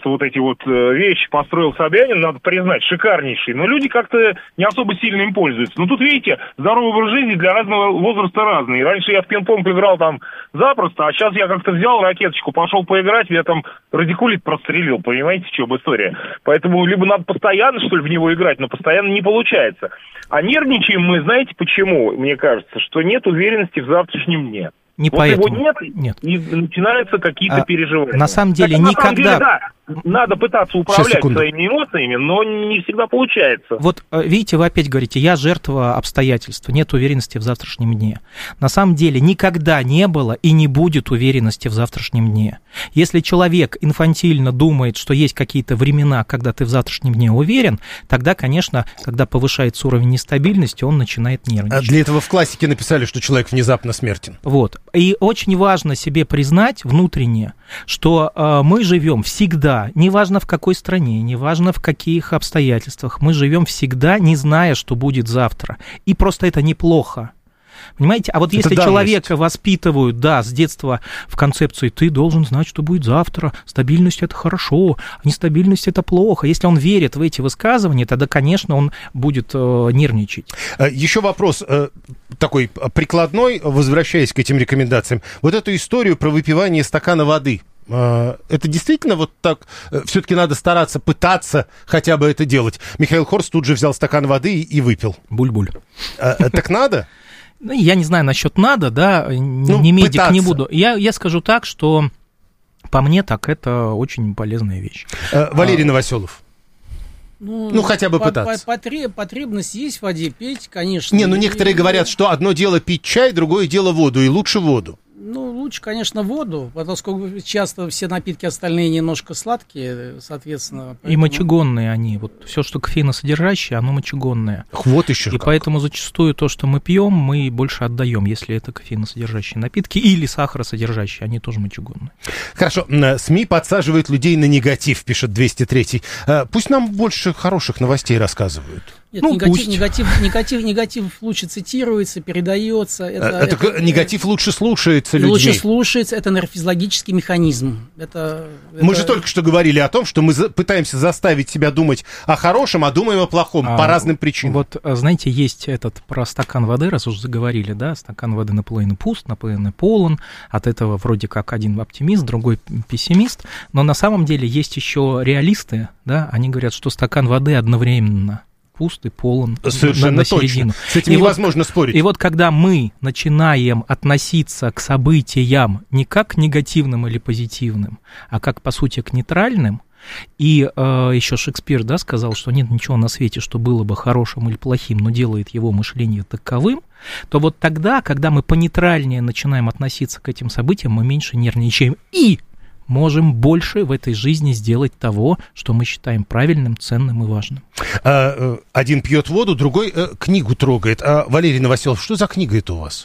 просто вот эти вот вещи построил Собянин, надо признать, шикарнейшие. Но люди как-то не особо сильно им пользуются. Но тут, видите, здоровый образ жизни для разного возраста разный. Раньше я в пинг-понг играл там запросто, а сейчас я как-то взял ракеточку, пошел поиграть, я там радикулит прострелил, понимаете, в чем история. Поэтому либо надо постоянно, что ли, в него играть, но постоянно не получается. А нервничаем мы, знаете, почему, мне кажется, что нет уверенности в завтрашнем дне. Не вот поэтому. Его нет, и начинаются какие-то переживания. На самом деле, так, никогда... На самом деле, да, надо пытаться управлять своими эмоциями, но не всегда получается. Вот видите, вы опять говорите, я жертва обстоятельств, нет уверенности в завтрашнем дне. На самом деле никогда не было и не будет уверенности в завтрашнем дне. Если человек инфантильно думает, что есть какие-то времена, когда ты в завтрашнем дне уверен, тогда, конечно, когда повышается уровень нестабильности, он начинает нервничать. А для этого в классике написали, что человек внезапно смертен. Вот. И очень важно себе признать внутренне, что мы живем всегда, неважно в какой стране, неважно в каких обстоятельствах, мы живем всегда, не зная, что будет завтра. И просто это неплохо. Понимаете? А вот если человека воспитывают, да, с детства в концепции «ты должен знать, что будет завтра», стабильность – это хорошо, а нестабильность – это плохо. Если он верит в эти высказывания, тогда, конечно, он будет нервничать. Еще вопрос такой прикладной, возвращаясь к этим рекомендациям. Вот эту историю про выпивание стакана воды. Это действительно вот так? Все-таки надо стараться, пытаться хотя бы это делать. Михаил Хорст тут же взял стакан воды и выпил. Буль-буль. Так надо? Я не знаю насчет надо, да, не медик, пытаться. Не буду. Я скажу так, что по мне так это очень полезная вещь. Валерий Новоселов. Ну, хотя бы пытаться. Потребность есть в воде, пить, конечно. Не, ну некоторые говорят, что одно дело пить чай, другое дело воду, и лучше воду. Ну, лучше, конечно, воду, поскольку часто все напитки остальные немножко сладкие, соответственно. Поэтому... И мочегонные они. Вот все, что кофеиносодержащее, оно мочегонное. Вот еще и как. Поэтому зачастую то, что мы пьем, мы больше отдаем, если это кофеиносодержащие напитки или сахаросодержащие, они тоже мочегонные. Хорошо. СМИ подсаживают людей на негатив, пишет 203-й. Пусть нам больше хороших новостей рассказывают. Нет, негатив лучше цитируется, передается. Негатив лучше слушается людьми. Лучше слушается, это нейрофизиологический механизм. Мы же только что говорили о том, что мы пытаемся заставить себя думать о хорошем, а думаем о плохом по разным причинам. Вот, знаете, есть про стакан воды, раз уж заговорили, да, стакан воды наполовину пуст, наполовину полон, от этого вроде как один оптимист, другой пессимист, но на самом деле есть еще реалисты, да, они говорят, что стакан воды одновременно пуст и полон. Совершенно точно. С этим невозможно спорить. И вот когда мы начинаем относиться к событиям не как к негативным или позитивным, а как, по сути, к нейтральным, и еще Шекспир, да, сказал, что нет ничего на свете, что было бы хорошим или плохим, но делает его мышление таковым, то вот тогда, когда мы понейтральнее начинаем относиться к этим событиям, мы меньше нервничаем и можем больше в этой жизни сделать того, что мы считаем правильным, ценным и важным. Один пьет воду, другой книгу трогает. Валерий Новоселов, что за книга это у вас?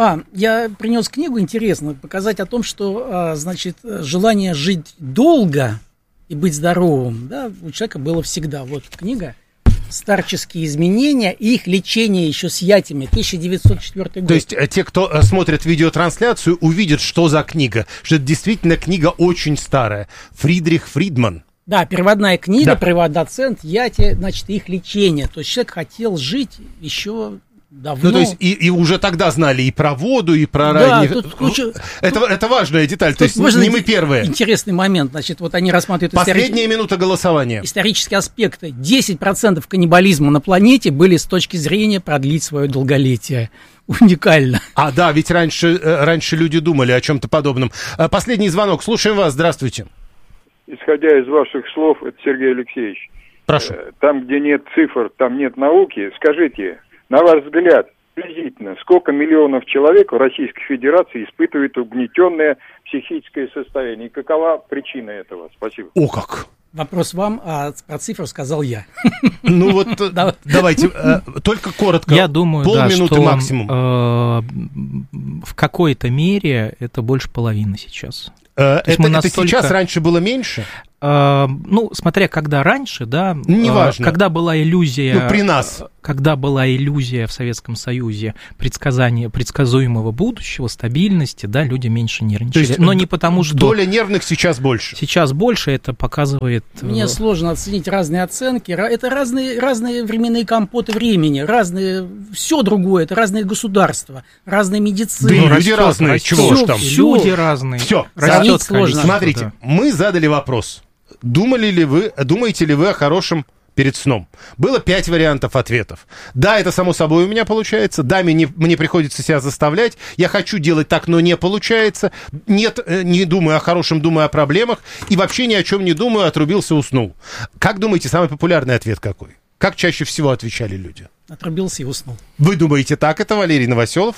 Я принес книгу, интересно, показать о том, что, значит, желание жить долго и быть здоровым, да, у человека было всегда. Вот книга «Старческие изменения и их лечение еще с ятями», 1904 год. То есть те, кто смотрит видеотрансляцию, увидят, что за книга, что это действительно книга очень старая. Фридрих Фридман. Да, переводная книга, приват-доцент, яти, значит, их лечение. То есть человек хотел жить еще давно. Ну, то есть и уже тогда знали и про воду, и про ранних... Это важная деталь, то есть не мы первые. Интересный момент, значит, вот они рассматривают... Последняя минута голосования. Исторические аспекты. 10% каннибализма на планете были с точки зрения продлить свое долголетие. Уникально. Да, ведь раньше люди думали о чем-то подобном. Последний звонок, слушаем вас, здравствуйте. Исходя из ваших слов, это Сергей Алексеевич. Прошу. Там, где нет цифр, там нет науки. Скажите, на ваш взгляд, приблизительно, сколько миллионов человек в Российской Федерации испытывает угнетенное психическое состояние? И какова причина этого? Спасибо. О, как! Вопрос вам, а про цифру сказал я. Ну вот, давайте, только коротко, я думаю, полминуты что максимум. В какой-то мере это больше половины сейчас. Это сейчас, раньше было меньше? смотря когда раньше, да, неважно. Когда была иллюзия, при нас. Когда была иллюзия в Советском Союзе предсказуемого будущего, стабильности, да, люди меньше нервничали. Но не потому, что... Доля нервных сейчас больше. Сейчас больше, это показывает... Мне сложно оценить разные оценки. Это разные временные компоты времени, разные... Все другое, это разные государства, разные медицины. Да и люди разные, чего уж там. Люди разные. Все, растет сложно. Смотрите, мы задали вопрос. Думаете ли вы о хорошем перед сном? Было 5 вариантов ответов. Да, это само собой у меня получается. Да, мне приходится себя заставлять. Я хочу делать так, но не получается. Нет, не думаю о хорошем, думаю о проблемах. И вообще ни о чем не думаю, отрубился, уснул. Как думаете, самый популярный ответ какой? Как чаще всего отвечали люди? Отрубился и уснул. Вы думаете так это, Валерий Новоселов?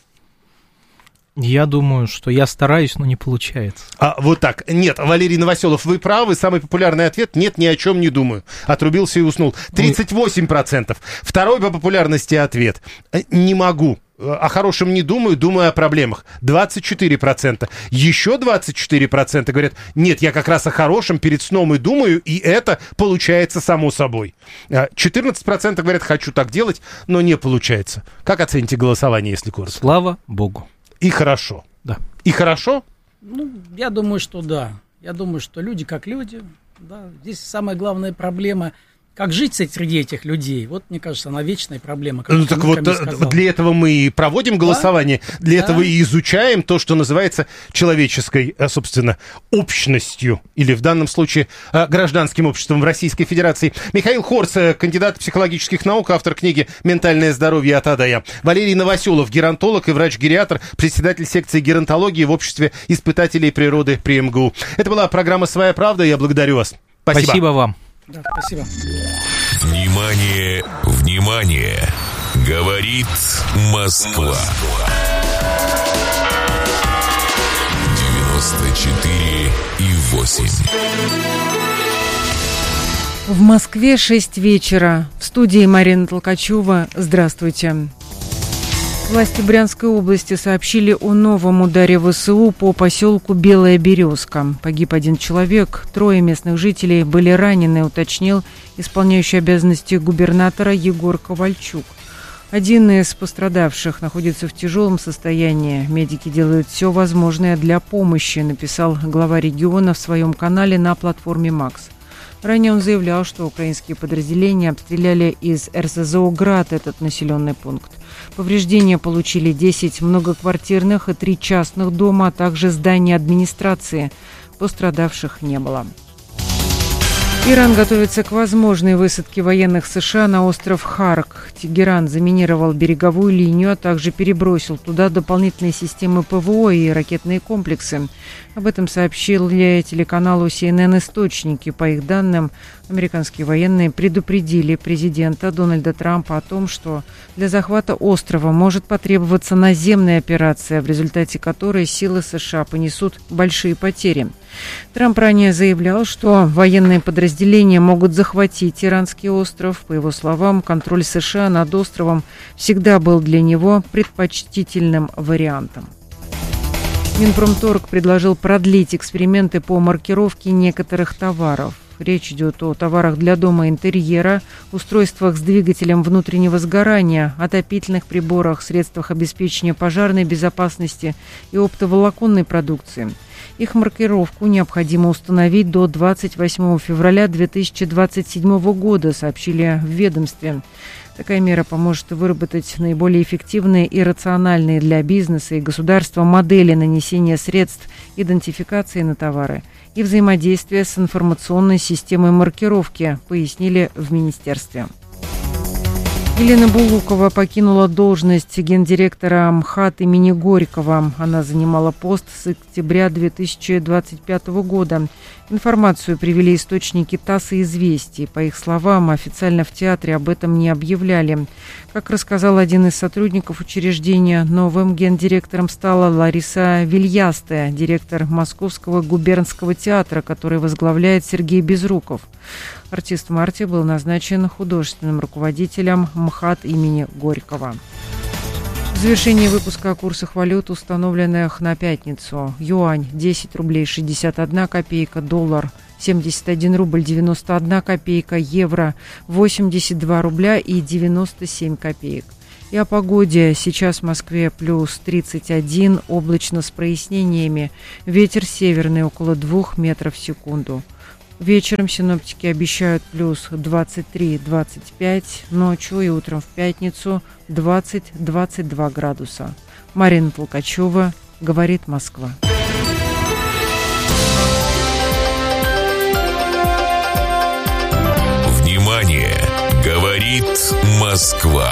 Я думаю, что я стараюсь, но не получается. Вот так. Нет, Валерий Новоселов, вы правы. Самый популярный ответ — нет, ни о чем не думаю. Отрубился и уснул. 38%. Второй по популярности ответ — не могу. О хорошем не думаю, думаю о проблемах. 24%. Еще 24% говорят: нет, я как раз о хорошем перед сном и думаю, и это получается само собой. 14% говорят: хочу так делать, но не получается. Как оцените голосование, если коротко? Слава Богу. И хорошо. Да. И хорошо? Я думаю, что да. Я думаю, что люди как люди. Да. Здесь самая главная проблема — как жить среди этих людей. Вот, мне кажется, она вечная проблема. Так вот, для этого мы и проводим голосование, для этого и изучаем то, что называется человеческой, собственно, общностью, или в данном случае гражданским обществом в Российской Федерации. Михаил Хорс, кандидат психологических наук, автор книги «Ментальное здоровье от А до Я». Валерий Новоселов, геронтолог и врач-гериатр, председатель секции геронтологии в Обществе испытателей природы при МГУ. Это была программа «Своя правда». Я благодарю вас. Спасибо. Спасибо вам. Да, спасибо. Внимание, внимание! Говорит Москва. 94,8. В Москве 6 вечера. В студии Марина Толкачева. Здравствуйте. Власти Брянской области сообщили о новом ударе ВСУ по поселку Белая Березка. Погиб 1 человек, 3 местных жителей были ранены, уточнил исполняющий обязанности губернатора Егор Ковальчук. Один из пострадавших находится в тяжелом состоянии. Медики делают все возможное для помощи, написал глава региона в своем канале на платформе «Макс». Ранее он заявлял, что украинские подразделения обстреляли из РСЗО «Град» этот населенный пункт. Повреждения получили 10 многоквартирных и 3 частных дома, а также здания администрации. Пострадавших не было. Иран готовится к возможной высадке военных США на остров Харк. Тегеран заминировал береговую линию, а также перебросил туда дополнительные системы ПВО и ракетные комплексы. Об этом сообщили телеканалу CNN источники. По их данным, американские военные предупредили президента Дональда Трампа о том, что для захвата острова может потребоваться наземная операция, в результате которой силы США понесут большие потери. Трамп ранее заявлял, что военные подразделения могут захватить иранский остров. По его словам, контроль США над островом всегда был для него предпочтительным вариантом. Минпромторг предложил продлить эксперименты по маркировке некоторых товаров. Речь идет о товарах для дома и интерьера, устройствах с двигателем внутреннего сгорания, отопительных приборах, средствах обеспечения пожарной безопасности и оптоволоконной продукции. Их маркировку необходимо установить до 28 февраля 2027 года, сообщили в ведомстве. Такая мера поможет выработать наиболее эффективные и рациональные для бизнеса и государства модели нанесения средств идентификации на товары и взаимодействия с информационной системой маркировки, пояснили в министерстве. Елена Булукова покинула должность гендиректора МХАТ имени Горького. Она занимала пост с октября 2025 года. Информацию привели источники ТАСС и «Известий». По их словам, официально в театре об этом не объявляли. Как рассказал один из сотрудников учреждения, новым гендиректором стала Лариса Вильястая, директор Московского губернского театра, который возглавляет Сергей Безруков. Артист Марти был назначен художественным руководителем МХАТ имени Горького. В завершении выпуска о курсах валют, установленных на пятницу. Юань 10 рублей 61 копейка, доллар 71 рубль 91 копейка, евро 82 рубля и 97 копеек. И о погоде. Сейчас в Москве плюс 31, облачно с прояснениями. Ветер северный около 2 метров в секунду. Вечером синоптики обещают плюс 23-25, ночью и утром в пятницу 20-22 градуса. Марина Толкачева, говорит Москва. Внимание! Говорит Москва.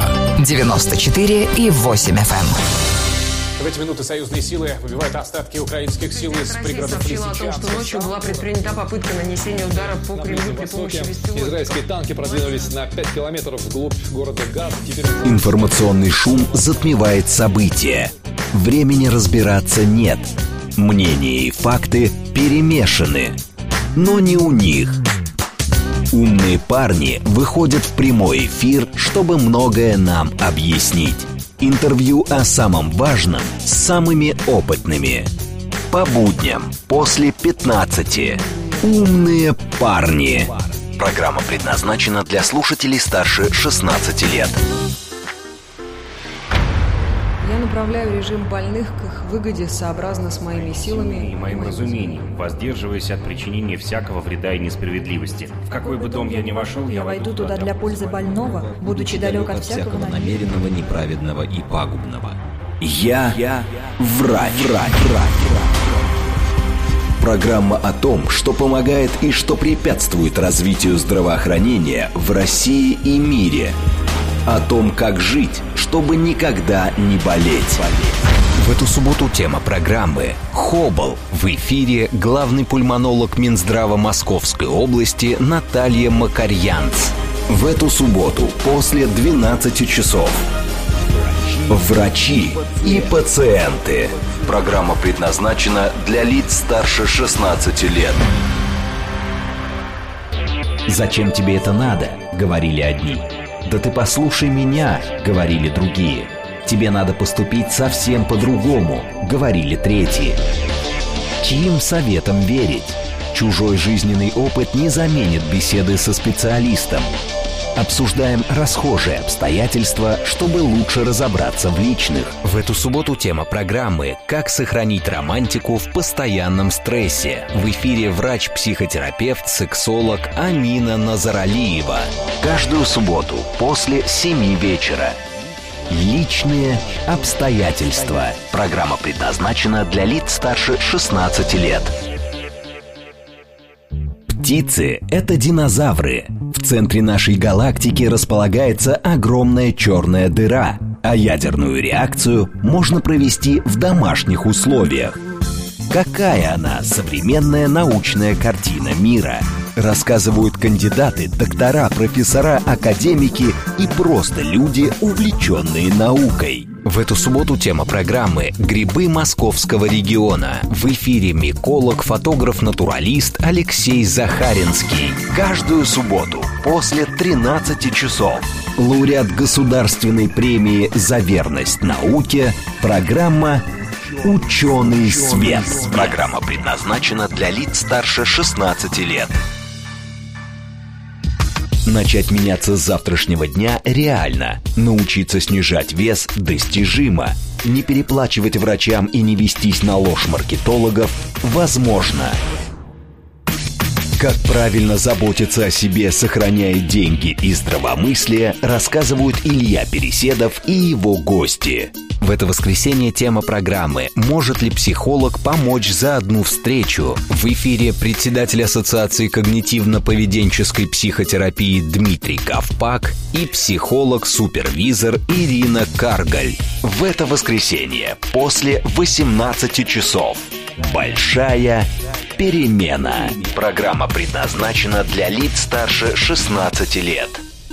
94,8 FM. В эти минуты союзные силы выбивают остатки украинских сил из пригородов сообщила о том, что ночью была предпринята попытка нанесения удара по Кремлю при помощи беспилотников. Израильские танки продвинулись на 5 километров вглубь города Газ. Информационный шум затмевает события. Времени разбираться нет. Мнения и факты перемешаны. Но не у них. Умные парни выходят в прямой эфир, чтобы многое нам объяснить. Интервью о самом важном с самыми опытными. По будням после 15. Умные парни. Программа предназначена для слушателей старше 16 лет. Я направляю режим больных к их выгоде сообразно с моими силами и моим разумением, воздерживаясь от причинения всякого вреда и несправедливости. В какой бы дом я ни вошел, я войду туда для пользы больного, будучи далек от всякого намеренного, неправедного и пагубного. Я врач. Программа о том, что помогает и что препятствует развитию здравоохранения в России и мире. О том, как жить, чтобы никогда не болеть. В эту субботу тема программы «Хобл». В эфире главный пульмонолог Минздрава Московской области Наталья Макарьянц. В эту субботу после 12 часов. Врачи и пациенты. Программа предназначена для лиц старше 16 лет. «Зачем тебе это надо?» — говорили одни. «Да ты послушай меня», — говорили другие. «Тебе надо поступить совсем по-другому», — говорили третьи. Чьим советам верить? Чужой жизненный опыт не заменит беседы со специалистом. Обсуждаем расхожие обстоятельства, чтобы лучше разобраться в личных. В эту субботу тема программы «Как сохранить романтику в постоянном стрессе». В эфире врач-психотерапевт, сексолог Амина Назаралиева. Каждую субботу после 7 вечера. Личные обстоятельства. Программа предназначена для лиц старше 16 лет. Птицы – это динозавры. В центре нашей галактики располагается огромная черная дыра, а ядерную реакцию можно провести в домашних условиях. Какая она, современная научная картина мира? Рассказывают кандидаты, доктора, профессора, академики и просто люди, увлеченные наукой. В эту субботу тема программы «Грибы московского региона». В эфире миколог, фотограф-натуралист Алексей Захаринский. Каждую субботу после 13 часов. Лауреат государственной премии «За верность науке». Программа «Ученый свет». Программа предназначена для лиц старше 16 лет. Начать меняться с завтрашнего дня реально. Научиться снижать вес достижимо. Не переплачивать врачам и не вестись на ложь маркетологов возможно. Как правильно заботиться о себе, сохраняя деньги и здравомыслие, рассказывают Илья Переседов и его гости. В это воскресенье тема программы «Может ли психолог помочь за одну встречу?» В эфире председатель Ассоциации когнитивно-поведенческой психотерапии Дмитрий Ковпак и психолог-супервизор Ирина Каргаль. В это воскресенье после 18 часов. Большая перемена. Программа предназначена для лиц старше 16 лет.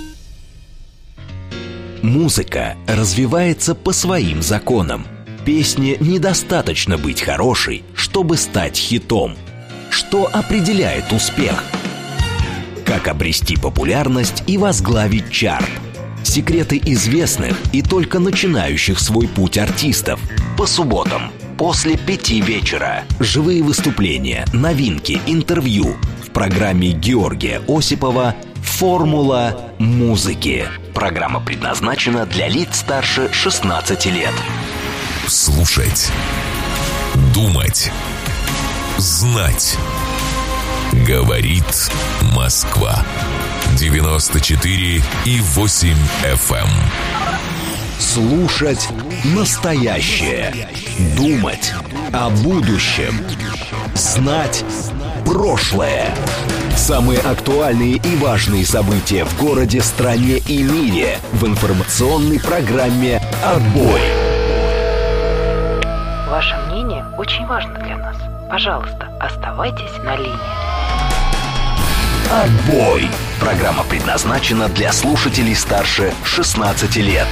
Музыка развивается по своим законам. Песне недостаточно быть хорошей, чтобы стать хитом. Что определяет успех? Как обрести популярность и возглавить чарт? Секреты известных и только начинающих свой путь артистов. По субботам после 5 вечера. Живые выступления, новинки, интервью. В программе Георгия Осипова «Формула музыки». Программа предназначена для лиц старше 16 лет. Слушать, думать, знать. Говорит Москва. 94,8 FM. Слушать настоящее. Думать о будущем. Знать прошлое. Самые актуальные и важные события в городе, стране и мире в информационной программе «Отбой». Ваше мнение очень важно для нас. Пожалуйста, оставайтесь на линии. «Отбой». Программа предназначена для слушателей старше 16 лет.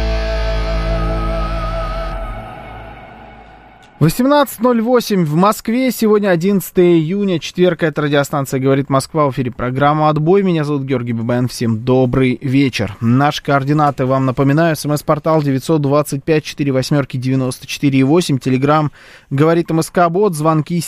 18:08 в Москве. Сегодня 11 июня, четверг. Это радиостанция «Говорит Москва». В эфире программа «Отбой». Меня зовут Георгий Бабаян. Всем добрый вечер. Наши координаты вам напоминаю. СМС-портал 925-48-94-8. Телеграм «Говорит МСК-бот». Звонки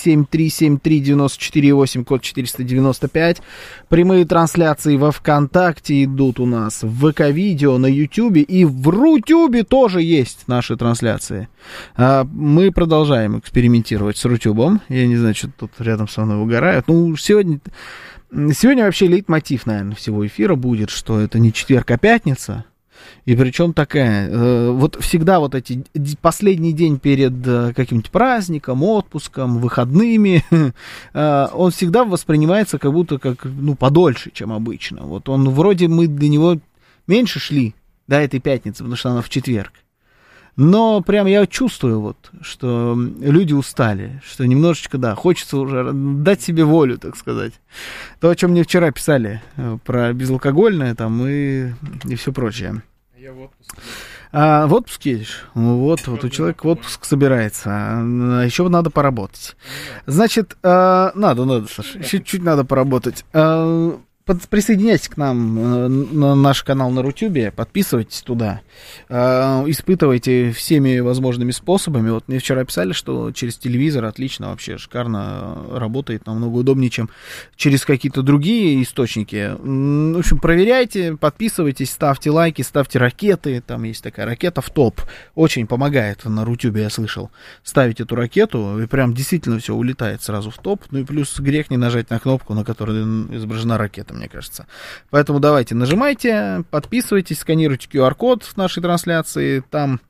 7373-94-8, код 495. Прямые трансляции во ВКонтакте идут у нас. В ВК-видео, на Ютубе. И в Рутюбе тоже есть наши трансляции. Мы продолжаем экспериментировать с Рутюбом. Я не знаю, что тут рядом со мной угорают. Ну, сегодня вообще лейтмотив, наверное, всего эфира будет, что это не четверг, а пятница. И причем такая, вот всегда вот эти последний день перед каким-нибудь праздником, отпуском, выходными, он всегда воспринимается как будто подольше, чем обычно. Вот он вроде мы до него меньше шли до этой пятницы, потому что она в четверг. Но прям я чувствую, вот, что люди устали, что немножечко, да, хочется уже дать себе волю, так сказать. То, о чем мне вчера писали, про безалкогольное там и все прочее. Я в отпуске. В отпуск едешь? Вот у человека в отпуск собирается. А еще надо поработать. Значит, надо, Саша, чуть-чуть надо поработать. Присоединяйтесь к нам на наш канал на Рутюбе, подписывайтесь туда, испытывайте всеми возможными способами. Вот мне вчера писали, что через телевизор отлично, вообще шикарно работает, намного удобнее, чем через какие-то другие источники. В общем, проверяйте, подписывайтесь, ставьте лайки, ставьте ракеты. Там есть такая ракета в топ, очень помогает на Рутюбе, я слышал. Ставить эту ракету, и прям действительно все улетает сразу в топ. Ну и плюс грех не нажать на кнопку, на которой изображена ракета, мне кажется. Поэтому давайте, нажимайте, подписывайтесь, сканируйте QR-код в нашей трансляции. Там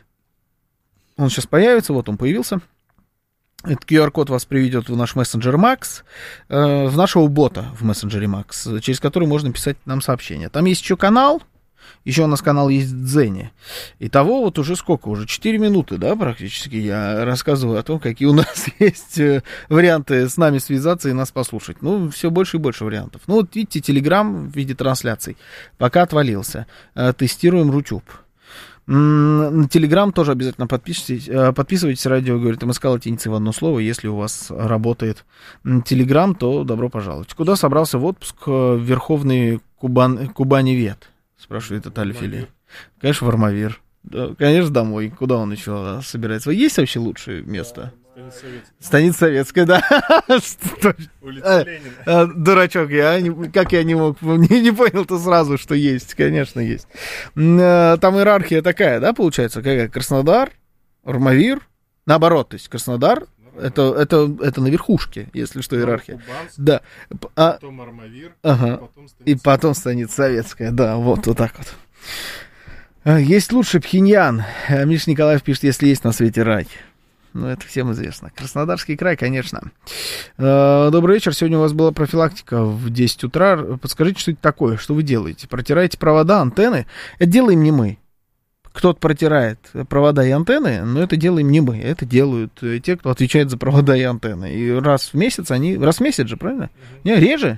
он сейчас появится, вот он появился. Этот QR-код вас приведет в наш мессенджер Max, в нашего бота в мессенджере Max, через который можно писать нам сообщения. Там есть еще канал. Еще у нас канал есть в Дзене. Итого вот уже сколько? Уже 4 минуты, да, практически я рассказываю о том, какие у нас есть варианты с нами связаться и нас послушать. Ну, все больше и больше вариантов. Ну, вот видите, Телеграм в виде трансляций пока отвалился. Тестируем Рутюб. На Телеграм тоже обязательно подписывайтесь. Радио говорит МСК латиницей в одно слово. Если у вас работает Телеграм, то добро пожаловать. Куда собрался в отпуск Верховный Кубаневед? Спрашивает это Альфили. Конечно, в Армавир. Да, конечно, домой. Куда он еще собирается? Есть вообще лучшее место? Станица Советская, да. Улица Ленина. Дурачок, как я не мог, не понял-то сразу, что есть. Конечно, есть. Там иерархия такая, да, получается? Какая? Краснодар, Армавир. Наоборот, то есть Краснодар. Это на верхушке, если что, иерархия. Кубанск, да. Потом Армавир, потом Станица Советская. Да, вот так вот. Есть лучше Пхеньян. Миша Николаев пишет, если есть на свете рай. Ну, это всем известно. Краснодарский край, конечно. Добрый вечер. Сегодня у вас была профилактика в 10 утра. Подскажите, что это такое? Что вы делаете? Протираете провода, антенны? Это делаем не мы. Кто-то протирает провода и антенны, но это делаем не мы. Это делают те, кто отвечает за провода и антенны. И раз в месяц раз в месяц же, правильно? Не, реже?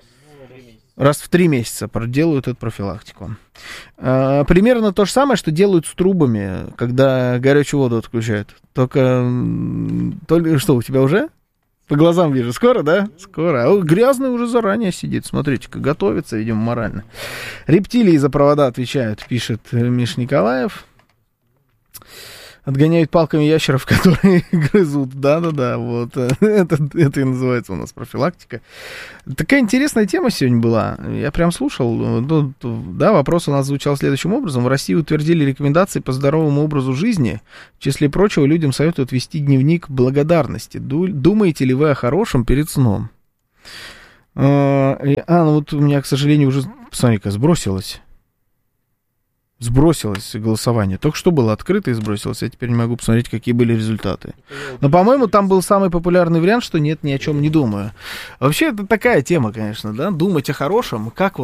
Раз в 3 месяца делают эту профилактику. Примерно то же самое, что делают с трубами, когда горячую воду отключают. Только что, у тебя уже? По глазам вижу. Скоро, да? Скоро. А грязный уже заранее сидит. Смотрите-ка, готовится, видимо, морально. Рептилии за провода отвечают, пишет Миша Николаев. отгоняют палками ящеров, которые грызут. Да-да-да, вот. Это и называется у нас профилактика. Такая интересная тема сегодня была. Я прям слушал. Да, вопрос у нас звучал следующим образом. В России утвердили рекомендации по здоровому образу жизни. В числе прочего, людям советуют вести дневник благодарности. Думаете ли вы о хорошем перед сном? Ну вот у меня, к сожалению, уже, посмотри-ка, сбросилось голосование. Только что было открыто и сбросилось. Я теперь не могу посмотреть, какие были результаты. Но, по-моему, там был самый популярный вариант, что нет, ни о чем не думаю. Вообще, это такая тема, конечно, да, думать о хорошем. Как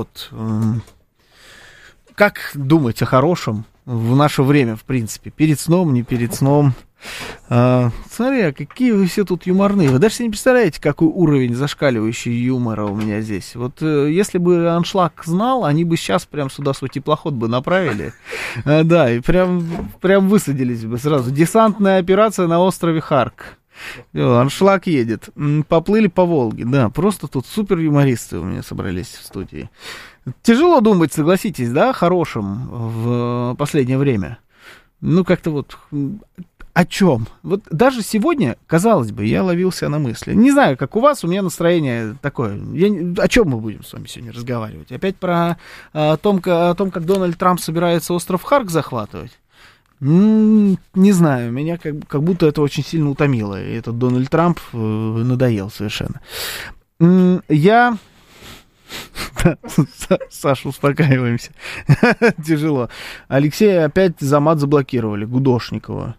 думать о хорошем в наше время, в принципе? Перед сном, не перед сном. Смотри, какие вы все тут юморные. Вы даже себе не представляете, какой уровень зашкаливающий юмора у меня здесь. Вот если бы Аншлаг знал, они бы сейчас прям сюда свой теплоход бы направили. Да, и прям высадились бы сразу. Десантная операция на острове Харк. Аншлаг едет. Поплыли по Волге. Да, просто тут супер юмористы у меня собрались в студии. Тяжело думать, согласитесь, да, о хорошем в последнее время. Ну, как-то вот... О чем? Вот даже сегодня, казалось бы, я ловился на мысли. Не знаю, как у вас, у меня настроение такое. О чем мы будем с вами сегодня разговаривать? Опять про о том, как Дональд Трамп собирается остров Харк захватывать? Не знаю, меня как будто это очень сильно утомило. И этот Дональд Трамп надоел совершенно. Саша, успокаиваемся. Тяжело. Алексея опять за мат заблокировали. Гудошникова.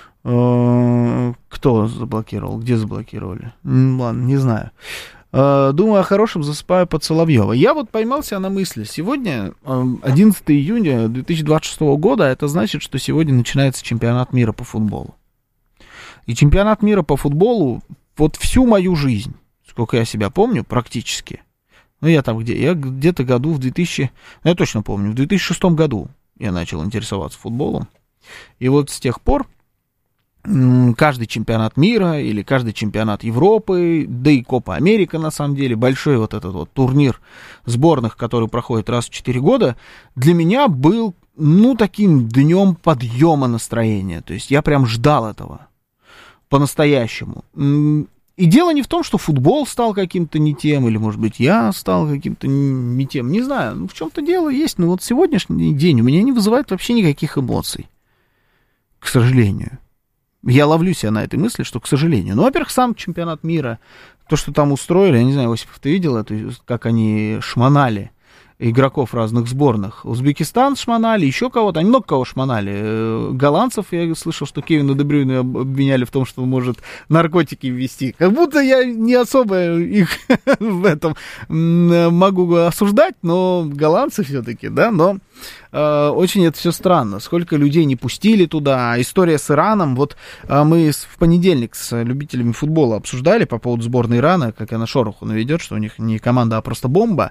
Кто заблокировал? Где заблокировали? Ладно, не знаю. Думаю о хорошем, засыпаю под Соловьева. Я вот поймался на мысли. Сегодня, 11 июня 2026 года, это значит, что сегодня начинается чемпионат мира по футболу. И чемпионат мира по футболу вот всю мою жизнь, сколько я себя помню, практически. Ну, я где-то году в 2000... Я точно помню, в 2006 году я начал интересоваться футболом. И вот с тех пор каждый чемпионат мира или каждый чемпионат Европы, да и Копа Америка, на самом деле, большой вот этот вот турнир сборных, который проходит раз в 4 года, для меня был, таким днем подъема настроения. То есть я прям ждал этого по-настоящему. И дело не в том, что футбол стал каким-то не тем, или, может быть, я стал каким-то не тем, не знаю, в чем-то дело есть, но вот сегодняшний день у меня не вызывает вообще никаких эмоций, к сожалению. Я ловлю себя на этой мысли, что, к сожалению. Во-первых, сам чемпионат мира, то, что там устроили, я не знаю, Осипов, ты видел это, как они шмонали игроков разных сборных. Узбекистан шмонали, еще кого-то, они много кого шмонали. Голландцев, я слышал, что Кевина Де Брюйне обвиняли в том, что он может наркотики ввести. Как будто я не особо их в этом могу осуждать, но голландцы все-таки, да, но очень это все странно. Сколько людей не пустили туда. История с Ираном. Вот мы в понедельник с любителями футбола обсуждали по поводу сборной Ирана, как она шороху наведет, что у них не команда, а просто бомба.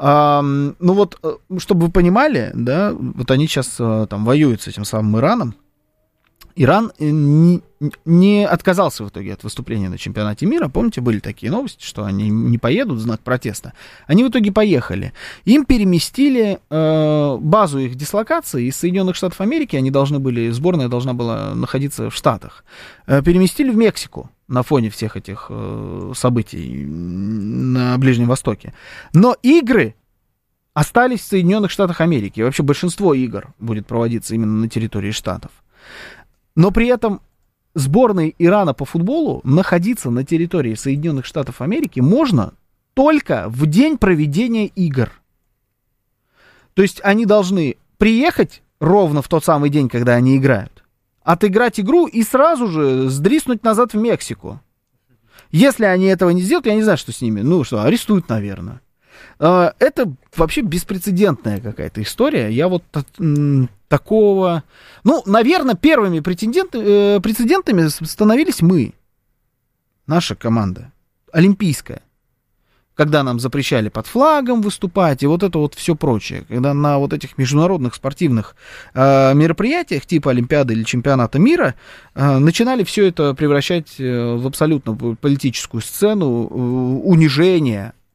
Чтобы вы понимали, да, вот они сейчас там воюют с этим самым Ираном. Иран не отказался в итоге от выступления на чемпионате мира. Помните, были такие новости, что они не поедут в знак протеста. Они в итоге поехали. Им переместили базу их дислокации из Соединенных Штатов Америки. Сборная должна была находиться в Штатах. Переместили в Мексику на фоне всех этих событий на Ближнем Востоке. Но игры остались в Соединенных Штатах Америки. И вообще большинство игр будет проводиться именно на территории Штатов. Но при этом сборной Ирана по футболу находиться на территории Соединенных Штатов Америки можно только в день проведения игр. То есть они должны приехать ровно в тот самый день, когда они играют, отыграть игру и сразу же сдриснуть назад в Мексику. Если они этого не сделают, я не знаю, что с ними. Арестуют, наверное. Это вообще беспрецедентная какая-то история. Я вот такого... наверное, первыми прецедентами становились мы. Наша команда. Олимпийская. Когда нам запрещали под флагом выступать и вот это вот все прочее. Когда на вот этих международных спортивных мероприятиях типа Олимпиады или Чемпионата мира начинали все это превращать в абсолютно политическую сцену унижения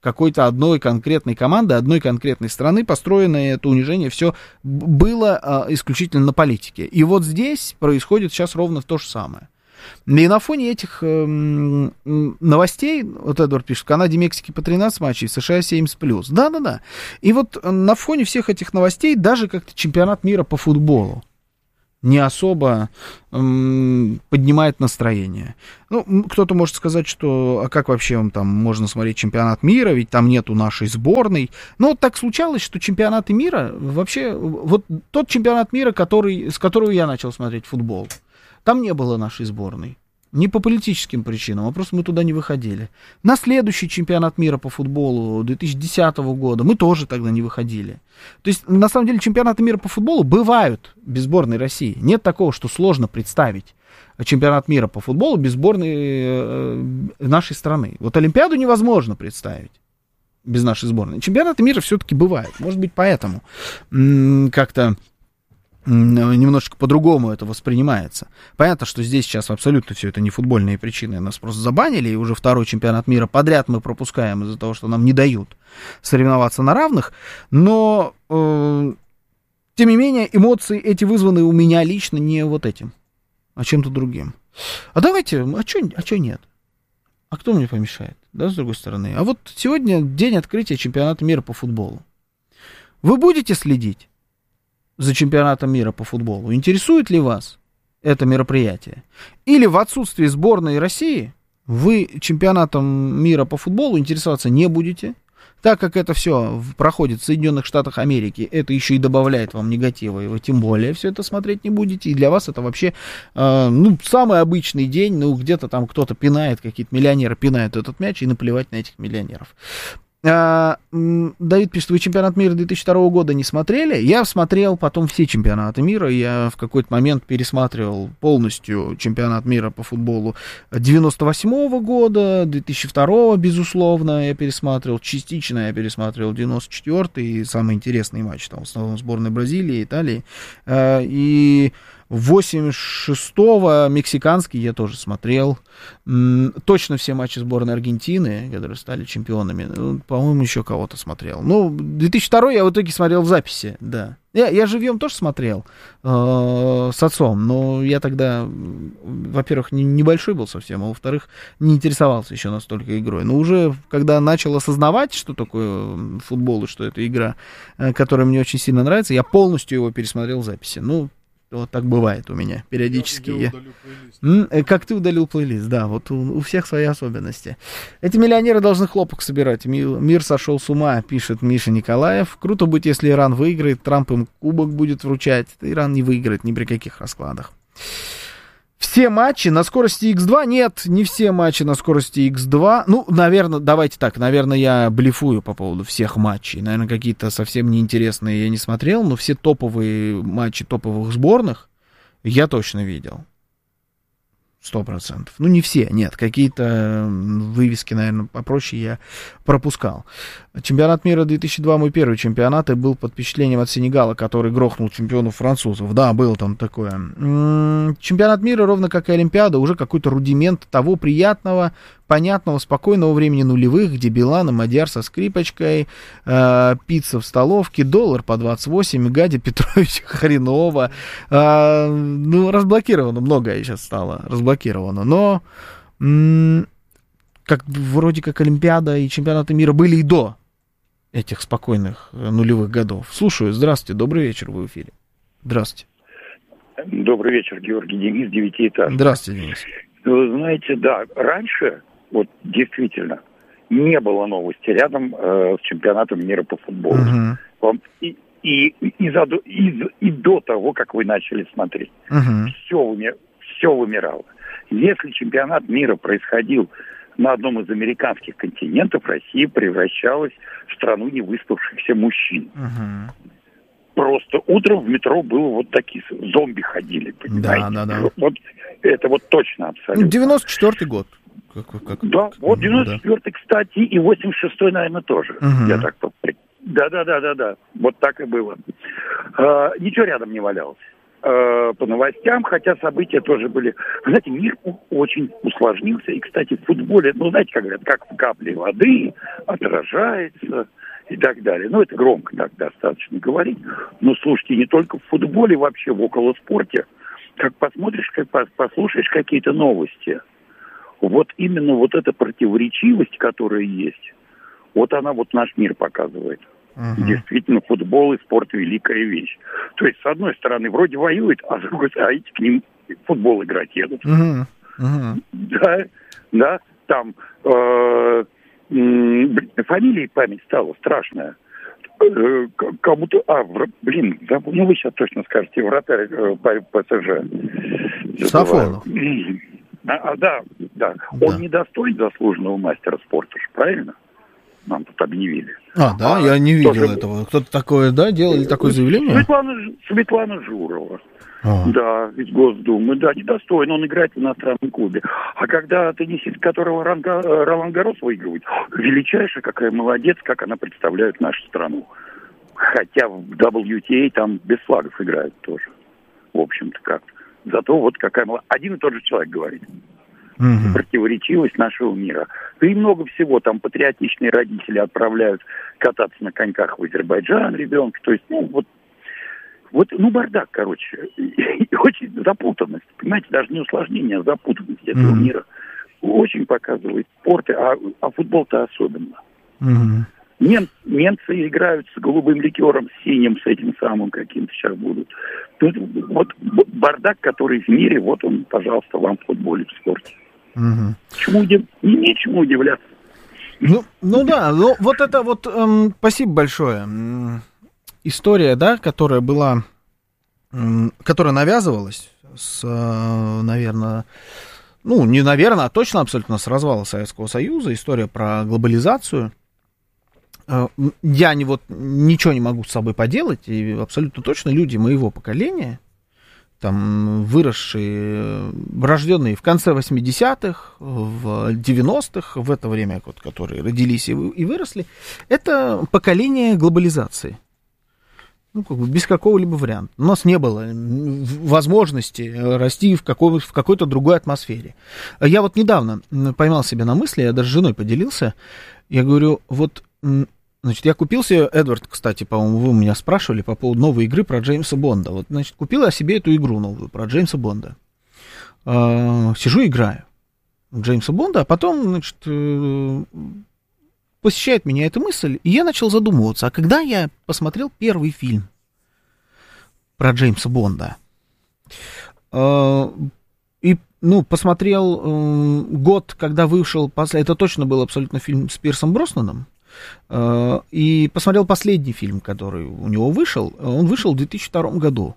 какой-то одной конкретной команды, одной конкретной страны, построенное это унижение, все было исключительно на политике. И вот здесь происходит сейчас ровно то же самое. И на фоне этих новостей, вот Эдвард пишет, в Канаде, Мексике по 13 матчей, в США 70+. Да-да-да. И вот на фоне всех этих новостей даже как-то чемпионат мира по футболу не особо поднимает настроение. Ну, кто-то может сказать, что, а как вообще там можно смотреть чемпионат мира, ведь там нету нашей сборной. Но вот так случалось, что чемпионаты мира, вообще, вот тот чемпионат мира, с которого я начал смотреть футбол, там не было нашей сборной. Не по политическим причинам, а просто мы туда не выходили. На следующий чемпионат мира по футболу 2010 года мы тоже тогда не выходили. То есть, на самом деле, чемпионаты мира по футболу бывают без сборной России. Нет такого, что сложно представить чемпионат мира по футболу без сборной нашей страны. Вот Олимпиаду невозможно представить без нашей сборной. Чемпионаты мира все-таки бывают. Может быть, поэтому как-то немножечко по-другому это воспринимается. Понятно, что здесь сейчас абсолютно все это не футбольные причины. Нас просто забанили, и уже второй чемпионат мира подряд мы пропускаем из-за того, что нам не дают соревноваться на равных. Но, тем не менее, эмоции эти вызваны у меня лично не вот этим, а чем-то другим. А давайте, а чё нет? А кто мне помешает? Да, с другой стороны. А вот сегодня день открытия чемпионата мира по футболу. Вы будете следить за чемпионатом мира по футболу? Интересует ли вас это мероприятие? Или в отсутствии сборной России вы чемпионатом мира по футболу интересоваться не будете? Так как это все проходит в Соединенных Штатах Америки, это еще и добавляет вам негатива, и вы тем более все это смотреть не будете. И для вас это вообще, самый обычный день, где-то там кто-то пинает, какие-то миллионеры пинают этот мяч, и наплевать на этих миллионеров. Давид пишет, вы чемпионат мира 2002 года не смотрели? Я смотрел потом все чемпионаты мира. Я в какой-то момент пересматривал полностью чемпионат мира по футболу 98 года, 2002, безусловно, я пересматривал. Частично я пересматривал 94-й, самый интересный матч, там, в основном сборной Бразилии, Италии. И 86-го мексиканский я тоже смотрел. Точно все матчи сборной Аргентины, которые стали чемпионами. По-моему, еще кого-то смотрел. 2002 я в итоге смотрел в записи, да. Я живьем тоже смотрел с отцом, но я тогда, во-первых, небольшой был совсем, а во-вторых, не интересовался еще настолько игрой. Но уже, когда начал осознавать, что такое футбол и что это игра, которая мне очень сильно нравится, я полностью его пересмотрел в записи. Вот так бывает у меня периодически. Как ты удалил плейлист, да, вот у всех свои особенности. Эти миллионеры должны хлопок собирать. Мир сошел с ума, пишет Миша Николаев. Круто будет, если Иран выиграет, Трамп им кубок будет вручать. Иран не выиграет ни при каких раскладах. Все матчи на скорости X2? Нет, не все матчи на скорости X2. Наверное, давайте так, наверное, я блефую по поводу всех матчей. Наверное, какие-то совсем неинтересные я не смотрел, но все топовые матчи топовых сборных я точно видел. 100%. Не все, нет, какие-то вывески, наверное, попроще я пропускал. Чемпионат мира 2002, мой первый чемпионат, и был под впечатлением от Сенегала, который грохнул чемпионов французов. Да, было там такое. Чемпионат мира, ровно как и Олимпиада, уже какой-то рудимент того приятного, понятного, спокойного времени нулевых, где Билан и Мадьяр со скрипочкой, пицца в столовке, доллар по 28, Гадя Петрович хреново. Разблокировано, многое сейчас стало разблокировано, но вроде как Олимпиада и чемпионаты мира были и до этих спокойных нулевых годов. Слушаю, здравствуйте, добрый вечер, вы в эфире. Здравствуйте. Добрый вечер, Георгий, Денис, 9-этажка. Здравствуйте, Денис. Вы знаете, да, раньше, вот действительно, не было новости рядом с чемпионатом мира по футболу. И до того, как вы начали смотреть, все вымирало. Если чемпионат мира происходил на одном из американских континентов, Россия превращалась в страну невыспавшихся мужчин. Просто утром в метро было вот такие зомби ходили, понимаете? Да. Вот это вот точно абсолютно. 94-й год. Да, вот 94-й, кстати, и 86-й, наверное, тоже. Я так Да. Вот так и было. Ничего рядом не валялось. по новостям, хотя события тоже были... Вы знаете, мир очень усложнился. И, кстати, в футболе, ну, знаете, как говорят, как в капле воды отражается и так далее. Ну, это громко так достаточно говорить. Но, слушайте, не только в футболе, вообще в околоспорте. Как посмотришь, как послушаешь какие-то новости, вот именно вот эта противоречивость, которая есть, вот она вот наш мир показывает. Действительно, футбол и спорт – великая вещь. То есть, с одной стороны, вроде воюют, а с другой стороны, эти к ним в футбол играть едут. Да, там фамилия и память стала страшная. Кому-то, ну вы сейчас точно скажете, вратарь ПСЖ. Сафонов. Да. Он недостоин заслуженного мастера спорта, правильно? Нам тут объявили. Да, я не видел этого. Кто-то такое, да, делали такое заявление? Светлана Журова. Да, из Госдумы. Да, недостоин. Он играет в иностранном клубе. А когда теннисист, которого Ролан Гаррос выигрывает, величайшая, какая молодец, как она представляет нашу страну. Хотя в WTA там без флагов играют тоже. В общем-то, как-то. Зато вот какая молодец. Один и тот же человек говорит. Противоречивость нашего мира. И много всего. Там патриотичные родители отправляют кататься на коньках в Азербайджан ребенка. То есть, бардак, короче. И очень запутанность. Понимаете, даже не усложнение, а запутанность этого мира. Очень показывает спорт, а футбол-то особенно. Немцы играют с голубым ликером, с синим, с этим самым каким-то сейчас будут. Тут вот бардак, который в мире, вот он, пожалуйста, вам в футболе, в спорте. Нечему удивляться. Вот это вот, спасибо большое. История, да, которая была, которая навязывалась наверное, а точно абсолютно с развала Советского Союза, история про глобализацию. Я ничего не могу с собой поделать, и абсолютно точно люди моего поколения, там, выросшие, рожденные в конце 80-х, в 90-х, в это время, которые родились и выросли, это поколение глобализации. Без какого-либо варианта. У нас не было возможности расти в какой-то другой атмосфере. Я вот недавно поймал себя на мысли, я даже с женой поделился, я говорю, значит, я купил себе, Эдвард, кстати, по-моему, вы меня спрашивали по поводу новой игры про Джеймса Бонда. Вот, значит, купил я себе эту игру новую про Джеймса Бонда. Сижу, играю в Джеймса Бонда, а потом, значит, посещает меня эта мысль, и я начал задумываться, а когда я посмотрел первый фильм про Джеймса Бонда, и, посмотрел год, когда вышел, это точно был абсолютно фильм с Пирсом Броснаном, и посмотрел последний фильм, который у него вышел, он вышел в 2002 году.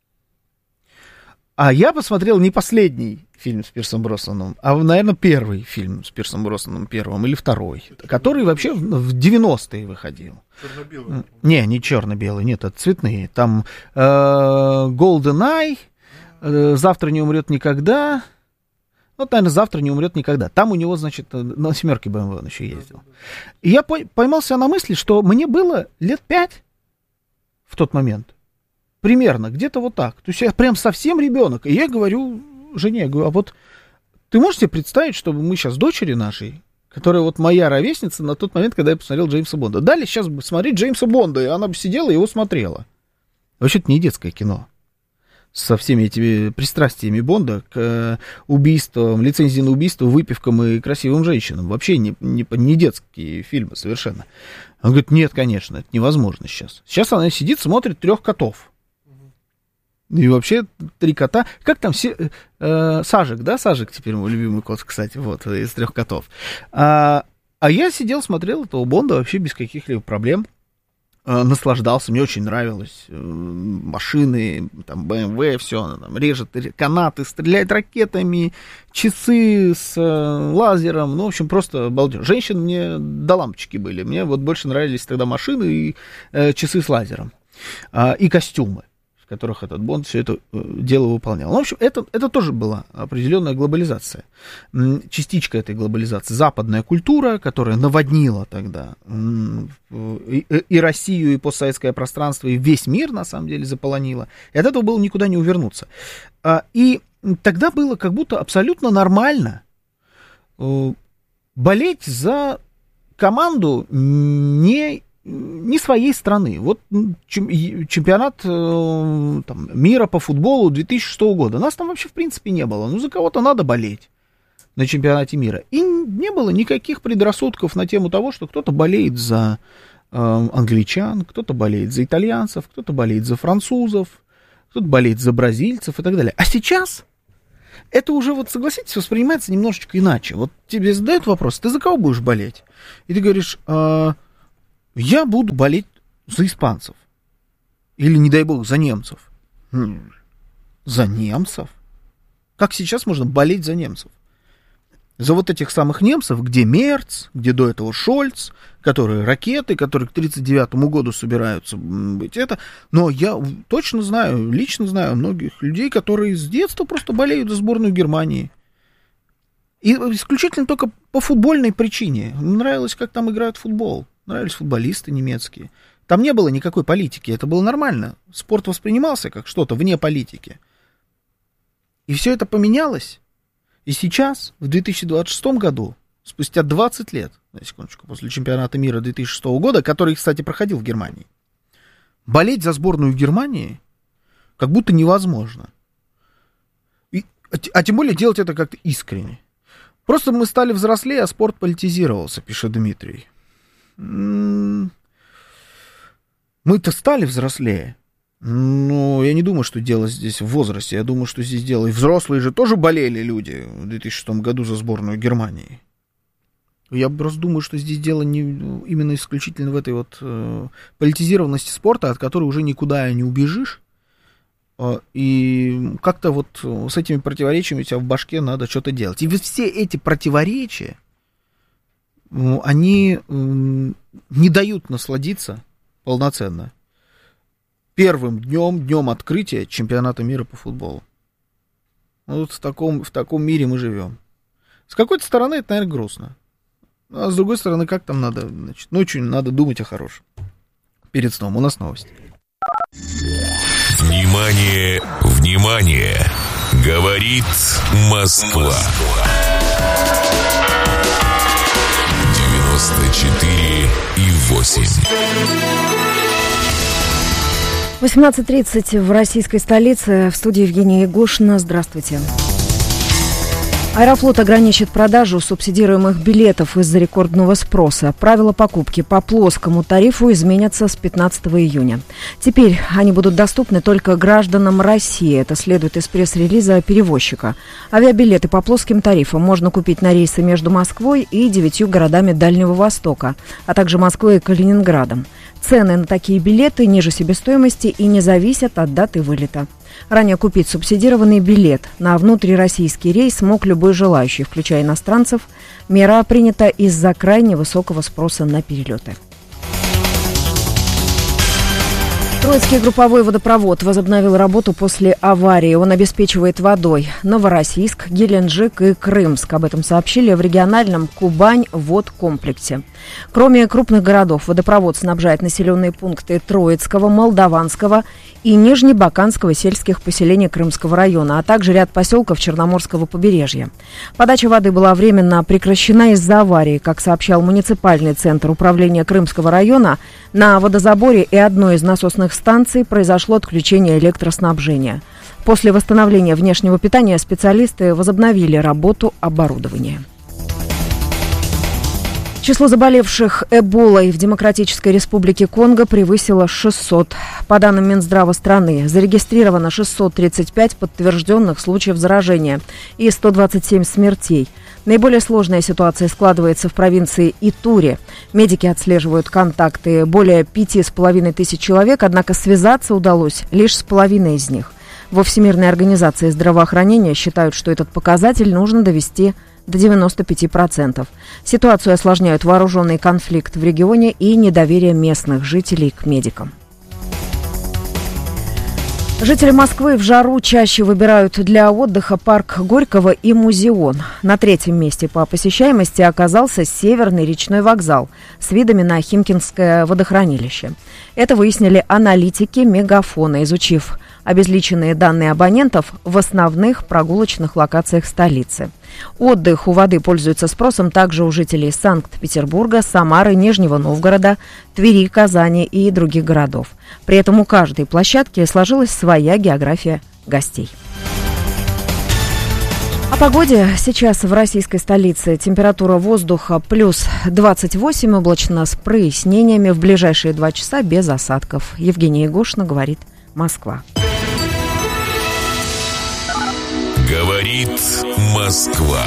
А я посмотрел не последний фильм с Пирсом Броснаном, а, наверное, первый фильм с Пирсом Броснаном, первым или второй, который вообще в 90-е выходил. Черно-белый? Не черно-белый, нет, это цветные. Там GoldenEye, «Завтра не умрет никогда». Вот, наверное, «Завтра не умрет никогда». Там у него, значит, на семерке BMW он еще ездил. И я поймался на мысли, что мне было лет 5 в тот момент. Примерно, где-то вот так. То есть я прям совсем ребенок. И я говорю жене, а вот ты можешь себе представить, чтобы мы сейчас дочери нашей, которая вот моя ровесница на тот момент, когда я посмотрел Джеймса Бонда, дали сейчас бы смотреть Джеймса Бонда, и она бы сидела и его смотрела. Вообще это не детское кино. Со всеми этими пристрастиями Бонда к убийствам, лицензии на убийство, выпивкам и красивым женщинам. Вообще не детские фильмы совершенно. Он говорит, нет, конечно, это невозможно сейчас. Сейчас она сидит, смотрит 3 котов. И вообще 3 кота. Как там все... Сажик, да? Сажик теперь мой любимый кот, кстати, вот, из 3 котов. А я сидел, смотрел этого Бонда вообще без каких-либо проблем. Наслаждался, мне очень нравилось. Машины, там, BMW, все, она там режет канаты, стреляет ракетами, часы с лазером. Ну, в общем, просто балдеж. Женщин мне до лампочки были. Мне вот больше нравились тогда машины и часы с лазером. И костюмы. которых этот Бонд все это дело выполнял. В общем, это тоже была определенная глобализация. Частичка этой глобализации. Западная культура, которая наводнила тогда и Россию, и постсоветское пространство, и весь мир, на самом деле, заполонила. И от этого было никуда не увернуться. И тогда было как будто абсолютно нормально болеть за команду не своей страны. Вот чемпионат там, мира по футболу 2006 года. Нас там вообще в принципе не было. За кого-то надо болеть на чемпионате мира. И не было никаких предрассудков на тему того, что кто-то болеет за англичан, кто-то болеет за итальянцев, кто-то болеет за французов, кто-то болеет за бразильцев и так далее. А сейчас это уже, вот согласитесь, воспринимается немножечко иначе. Вот тебе задают вопрос, ты за кого будешь болеть? И ты говоришь... Я буду болеть за испанцев. Или, не дай бог, за немцев. За немцев? Как сейчас можно болеть за немцев? За вот этих самых немцев, где Мерц, где до этого Шольц, которые ракеты, которые к 1939 году собираются быть. Но я точно знаю, лично знаю многих людей, которые с детства просто болеют за сборную Германии. И исключительно только по футбольной причине. Мне нравилось, как там играют в футбол. Нравились футболисты немецкие. Там не было никакой политики, это было нормально. Спорт воспринимался как что-то вне политики. И все это поменялось. И сейчас, в 2026 году, спустя 20 лет, на секундочку, после чемпионата мира 2006 года, который, кстати, проходил в Германии, болеть за сборную Германии как будто невозможно. А тем более делать это как-то искренне. Просто мы стали взрослее, а спорт политизировался, пишет Дмитрий. Мы-то стали взрослее. Но я не думаю, что дело здесь в возрасте. Я думаю, что здесь дело... И взрослые же тоже болели люди в 2006 году за сборную Германии. Я просто думаю, что здесь дело не именно исключительно в этой вот политизированности спорта, от которой уже никуда не убежишь. И как-то вот с этими противоречиями у тебя в башке надо что-то делать. И ведь все эти противоречия, они не дают насладиться полноценно первым днем открытия чемпионата мира по футболу. Вот в таком мире мы живем. С какой-то стороны это, наверное, грустно. А с другой стороны, как там надо, значит, ночью надо думать о хорошем. Перед сном у нас новости. Внимание, внимание! Говорит Москва. 94,8. 18:30 в российской столице. В студии Евгения Егошина. Здравствуйте. Аэрофлот ограничит продажу субсидируемых билетов из-за рекордного спроса. Правила покупки по плоскому тарифу изменятся с 15 июня. Теперь они будут доступны только гражданам России. Это следует из пресс-релиза перевозчика. Авиабилеты по плоским тарифам можно купить на рейсы между Москвой и 9 городами Дальнего Востока, а также Москвой и Калининградом. Цены на такие билеты ниже себестоимости и не зависят от даты вылета. Ранее купить субсидированный билет на внутрироссийский рейс мог любой желающий, включая иностранцев. Мера принята из-за крайне высокого спроса на перелеты. Троицкий групповой водопровод возобновил работу после аварии. Он обеспечивает водой Новороссийск, Геленджик и Крымск. Об этом сообщили в региональном Кубань-водкомплексе. Кроме крупных городов, водопровод снабжает населенные пункты Троицкого, Молдаванского и Нижнебаканского сельских поселений Крымского района, а также ряд поселков Черноморского побережья. Подача воды была временно прекращена из-за аварии. Как сообщал муниципальный центр управления Крымского района, на водозаборе и одной из насосных станций произошло отключение электроснабжения. После восстановления внешнего питания специалисты возобновили работу оборудования. Число заболевших Эболой в Демократической Республике Конго превысило 600. По данным Минздрава страны, зарегистрировано 635 подтвержденных случаев заражения и 127 смертей. Наиболее сложная ситуация складывается в провинции Итури. Медики отслеживают контакты более 5500 человек, однако связаться удалось лишь с половиной из них. Во Всемирной организации здравоохранения считают, что этот показатель нужно довести до 95%. Ситуацию осложняют вооруженный конфликт в регионе и недоверие местных жителей к медикам. Жители Москвы в жару чаще выбирают для отдыха парк Горького и Музеон. На 3-м месте по посещаемости оказался Северный речной вокзал с видами на Химкинское водохранилище. Это выяснили аналитики Мегафона, изучив обезличенные данные абонентов в основных прогулочных локациях столицы. Отдых у воды пользуется спросом также у жителей Санкт-Петербурга, Самары, Нижнего Новгорода, Твери, Казани и других городов. При этом у каждой площадки сложилась своя география гостей. О погоде. Сейчас в российской столице температура воздуха плюс 28, облачно с прояснениями. В ближайшие 2 часа без осадков. Евгения Егошина, говорит Москва. Говорит Москва.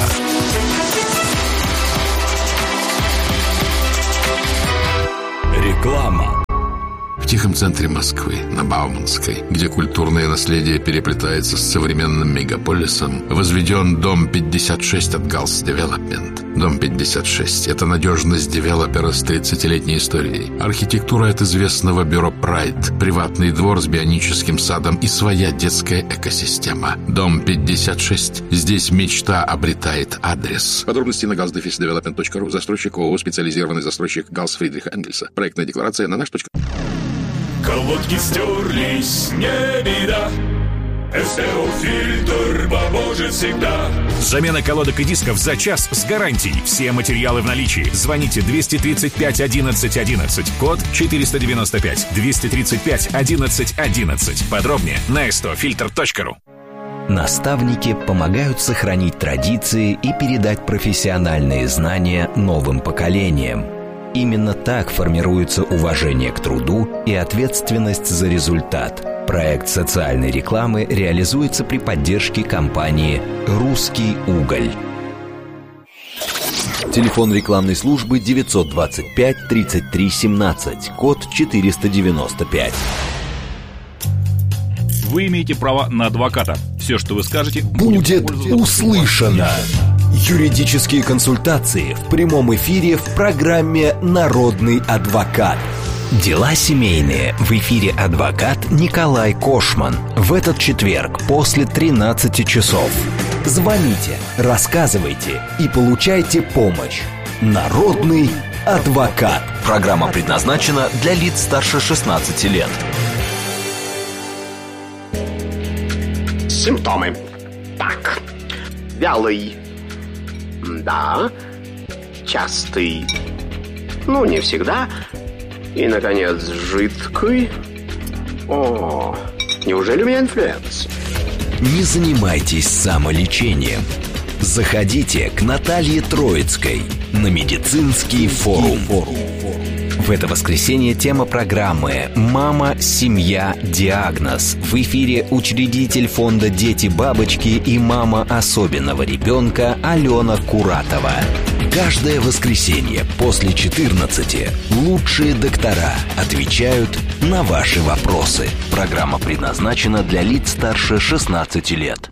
Реклама. В тихом центре Москвы, на Бауманской, где культурное наследие переплетается с современным мегаполисом, возведен дом 56 от Галс Девелопмент. Дом 56 – это надежность девелопера с 30-летней историей. Архитектура от известного бюро Прайд, приватный двор с бионическим садом и своя детская экосистема. Дом 56. Здесь мечта обретает адрес. Подробности на galsdevelopment.ru. Застройщик ООО «Специализированный застройщик Галс Фридриха Энгельса». Проектная декларация на наш. Колодки стерлись, не беда. СТО-фильтр поможет всегда. Замена колодок и дисков за час с гарантией. Все материалы в наличии. Звоните 235 11 11. Код 495. 235 11 11. Подробнее на stofilter.ru. Наставники помогают сохранить традиции и передать профессиональные знания новым поколениям. Именно так формируется уважение к труду и ответственность за результат. Проект социальной рекламы реализуется при поддержке компании «Русский уголь». Телефон рекламной службы 925 33 17, код 495. Вы имеете право на адвоката. Все, что вы скажете, будет услышано. Юридические консультации в прямом эфире в программе «Народный адвокат». Дела семейные. В эфире адвокат Николай Кошман. В этот четверг после 13 часов. Звоните, рассказывайте и получайте помощь. Народный адвокат. Программа предназначена для лиц старше 16 лет. Симптомы. Так. Вялый. Да. Частый. Ну, не всегда. И, наконец, жидкий. О, неужели у меня инфлюенс? Не занимайтесь самолечением. Заходите к Наталье Троицкой на медицинский форум. В это воскресенье тема программы «Мама, семья, диагноз». В эфире учредитель фонда «Дети-бабочки» и мама особенного ребенка Алена Куратова. Каждое воскресенье после 14 лучшие доктора отвечают на ваши вопросы. Программа предназначена для лиц старше 16 лет.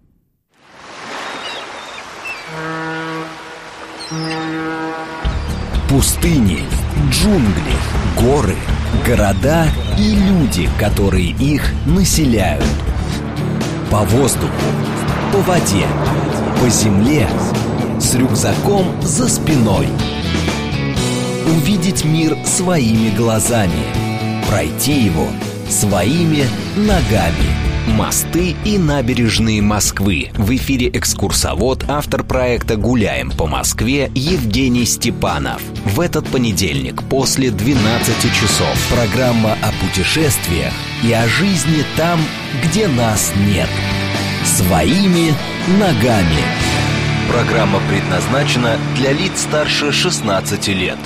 Пустыни, джунгли, горы, города и люди, которые их населяют. По воздуху, по воде, по земле, с рюкзаком за спиной. Увидеть мир своими глазами, пройти его своими ногами. Мосты и набережные Москвы. В эфире экскурсовод, автор проекта «Гуляем по Москве» Евгений Степанов. В этот понедельник после 12 часов программа о путешествиях и о жизни там, где нас нет. Своими ногами. Программа предназначена для лиц старше 16 лет.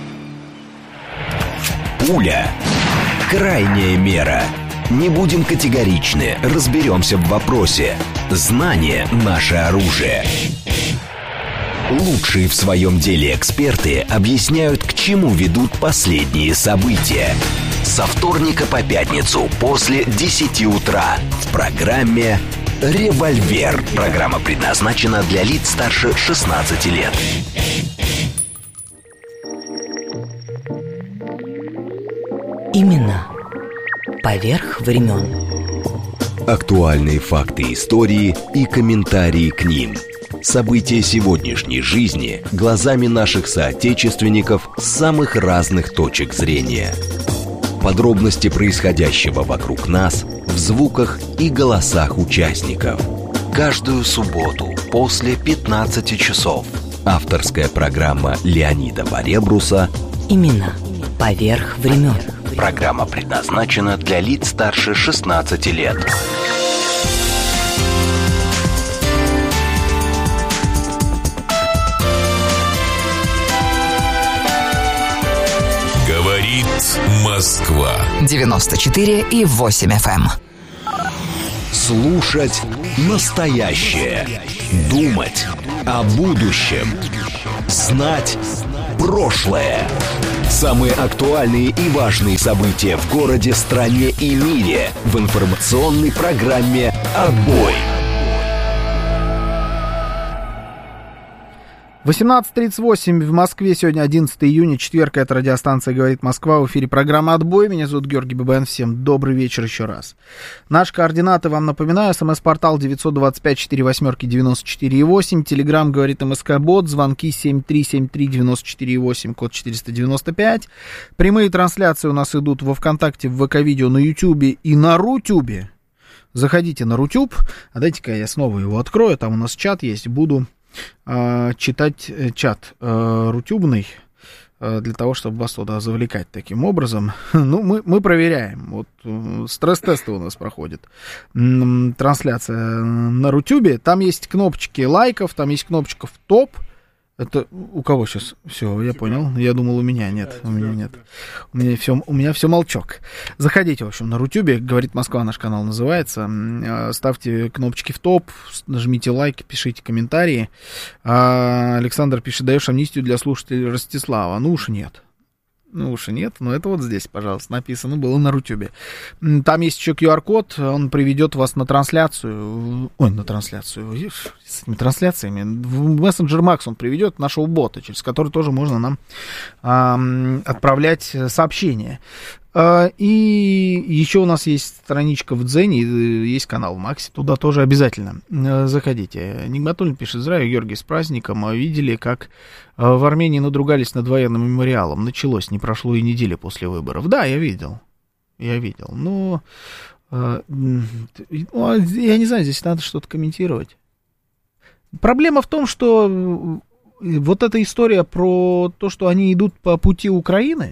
Пуля. Крайняя мера. Не будем категоричны, разберемся в вопросе. Знание – наше оружие. Лучшие в своем деле эксперты объясняют, к чему ведут последние события. Со вторника по пятницу после 10 утра в программе «Револьвер». Программа предназначена для лиц старше 16 лет. Именно поверх времен. Актуальные факты истории и комментарии к ним. События сегодняшней жизни глазами наших соотечественников с самых разных точек зрения. Подробности происходящего вокруг нас в звуках и голосах участников. Каждую субботу после 15 часов. Авторская программа Леонида Баребруса «Имена поверх времен». Программа предназначена для лиц старше 16 лет. Говорит Москва. 94,8 FM. Слушать настоящее. Думать о будущем. Знать прошлое. Самые актуальные и важные события в городе, стране и мире в информационной программе «Отбой». 18:38 в Москве. Сегодня 11 июня, четверг. Это радиостанция «Говорит Москва». В эфире программа «Отбой». Меня зовут Георгий Бабаян. Всем добрый вечер еще раз. Наши координаты вам напоминаю. СМС-портал 925-48-94-8. Телеграм «Говорит МСК-бот». Звонки 7373-94-8, код 495. Прямые трансляции у нас идут во ВКонтакте, в ВК-видео, на Ютубе и на Рутюбе. Заходите на Рутюб. А дайте-ка я снова его открою. Там у нас чат есть. Буду читать чат рутюбный для того, чтобы вас туда завлекать таким образом. Ну, мы проверяем. Вот стресс-тесты у нас проходят. Трансляция на Рутюбе. Там есть кнопочки лайков, там есть кнопочка в топ. Это у кого сейчас? Все, я понял. Я думал, у меня нет. У меня нет. У меня все молчок. Заходите, в общем, на Рутюбе. «Говорит Москва» наш канал называется. Ставьте кнопочки в топ, нажмите лайк, пишите комментарии. Александр пишет: даешь амнистию для слушателей Ростислава. Ну уж нет. Но это вот здесь, пожалуйста, написано было на Рутюбе. Там есть еще QR-код, он приведет вас на трансляцию. На трансляцию. С этими трансляциями. В мессенджер Макс он приведет нашего бота, через который тоже можно нам отправлять сообщения. И еще у нас есть страничка в Дзене, есть канал в Максе, туда тоже обязательно заходите. Нигматуллин пишет: здравия, Георгий, с праздником. Видели, как в Армении надругались над военным мемориалом? Началось, не прошло и недели после выборов. Да, я видел. Но я не знаю, здесь надо что-то комментировать. Проблема в том, что вот эта история про то, что они идут по пути Украины,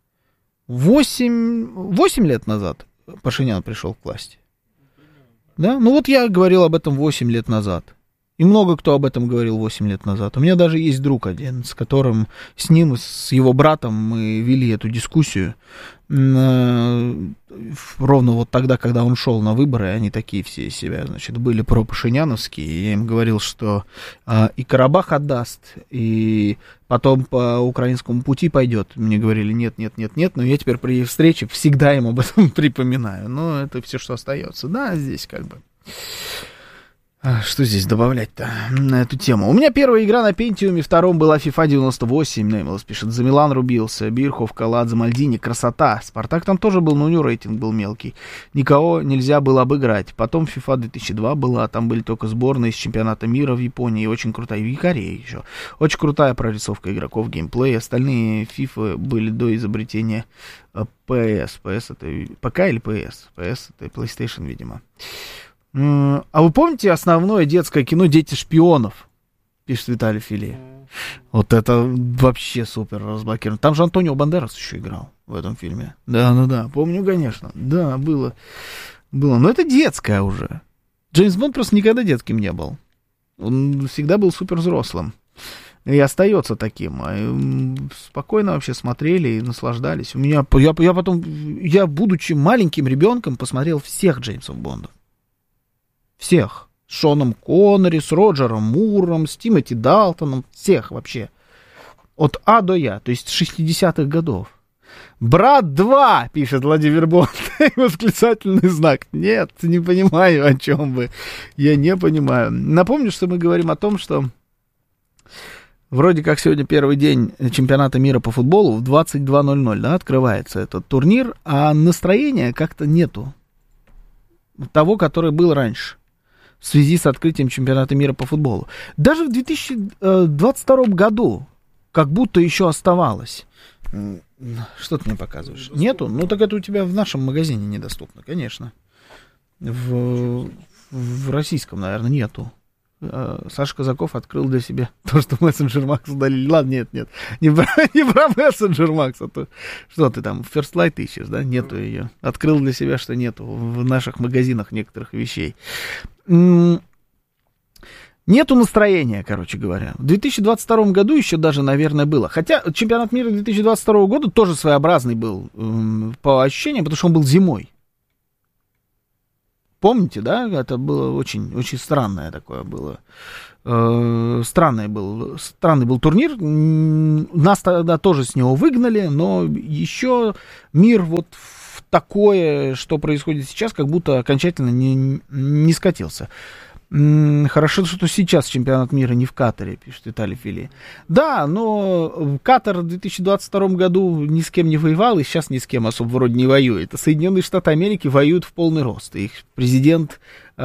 8 лет назад Пашинян пришел к власти. Да? Ну вот я говорил об этом 8 лет назад. И много кто об этом говорил 8 лет назад. У меня даже есть друг один, с которым, с ним, с его братом мы вели эту дискуссию. Ровно вот тогда, когда он шел на выборы, они такие все из себя, значит, были пропашиняновские. Я им говорил, что и Карабах отдаст, и потом по украинскому пути пойдет. Мне говорили: нет, но я теперь при встрече всегда им об этом припоминаю. Но это все, что остается. Да, здесь как бы... Что здесь добавлять-то на эту тему? У меня первая игра на Пентиуме, втором была FIFA 98. Неймелс пишет: за Милан рубился, Бирхов, Каладзе, Мальдини, красота. Спартак там тоже был, но у него рейтинг был мелкий. Никого нельзя было обыграть. Потом FIFA 2002 была, там были только сборные из чемпионата мира в Японии, очень крутая, и в Корее еще. Очень крутая прорисовка игроков, геймплей. Остальные FIFA были до изобретения PS. PS это ПК или PS? PS это PlayStation, видимо. А вы помните основное детское кино «Дети шпионов»? Пишет Виталий Филе. Вот это вообще супер разблокировано. Там же Антонио Бандерас еще играл в этом фильме. Да, помню, конечно. Да, было. Но это детское уже. Джеймс Бонд просто никогда детским не был. Он всегда был супер взрослым. И остается таким. Спокойно вообще смотрели и наслаждались. Я будучи маленьким ребенком, посмотрел всех Джеймсов Бондов. Всех. С Шоном Коннери, с Роджером Муром, с Тимоти Далтоном. Всех вообще. От А до Я. То есть с 60-х годов. «Брат 2», пишет Владимир Бонд. Восклицательный знак. Нет, не понимаю, о чем вы. Я не понимаю. Напомню, что мы говорим о том, что вроде как сегодня первый день чемпионата мира по футболу в 22:00, да, открывается этот турнир, а настроения как-то нету. того, который был раньше, в связи с открытием чемпионата мира по футболу. Даже в 2022 году как будто еще оставалось. Что ты мне показываешь? Нету? Ну, так это у тебя в нашем магазине недоступно, конечно. В российском, наверное, нету. Саша Казаков открыл для себя то, что Messenger Max удалили. Ладно, нет, не про Messenger Max, а то, что ты там, First Light ищешь, да? Нету ее. Открыл для себя, что нету в наших магазинах некоторых вещей. Нету настроения, короче говоря. В 2022 году еще даже, наверное, было. Хотя чемпионат мира 2022 года тоже своеобразный был по ощущениям, потому что он был зимой. Помните, да? Это было очень, очень странное такое было. Странный был турнир. Нас тогда тоже с него выгнали, но еще мир вот в такое, что происходит сейчас, как будто окончательно не скатился. Хорошо, что сейчас чемпионат мира не в Катаре, пишет Виталий Фили. Да, но Катар в 2022 году ни с кем не воевал, и сейчас ни с кем особо вроде не воюет. Соединенные Штаты Америки воюют в полный рост. Их президент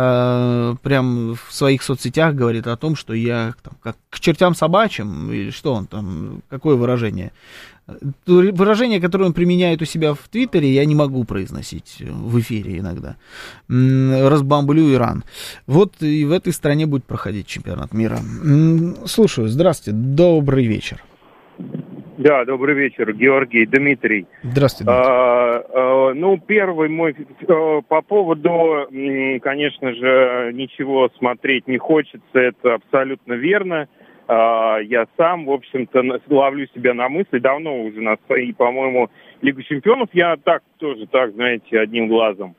прям в своих соцсетях говорит о том, что я там, как к чертям собачьим, или что он там, какое выражение? Выражение, которое он применяет у себя в Твиттере, я не могу произносить в эфире иногда. Разбомблю Иран. Вот и в этой стране будет проходить чемпионат мира. Слушаю, здравствуйте, добрый вечер. Да, добрый вечер, Георгий, Дмитрий. Здравствуйте, Дмитрий. Ну, первый мой по поводу, конечно же, ничего смотреть не хочется, это абсолютно верно. Я сам, в общем-то, ловлю себя на мысли, давно уже на своей, по-моему, Лигу чемпионов, я тоже так, знаете, одним глазом.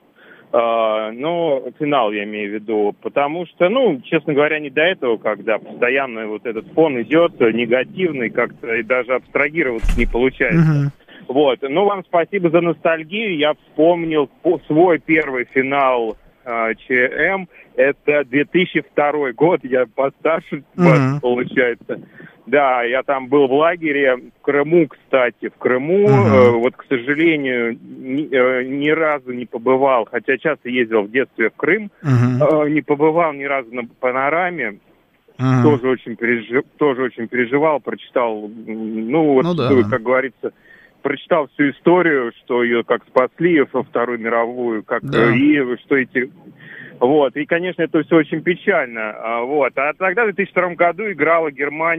Но финал я имею в виду, потому что, честно говоря, не до этого, когда постоянно вот этот фон идет негативный, как-то и даже абстрагироваться не получается. Вот, вам спасибо за ностальгию, я вспомнил свой первый финал ЧМ, это 2002 год, я постарше вас, получается. Да, я там был в лагере, в Крыму, кстати, вот, к сожалению, ни разу не побывал, хотя часто ездил в детстве в Крым, не побывал ни разу на панораме, тоже очень переживал, прочитал, как говорится, прочитал всю историю, что ее как спасли во Вторую мировую, и что эти... Вот, и, конечно, это все очень печально. Вот. А тогда в 2002 году играла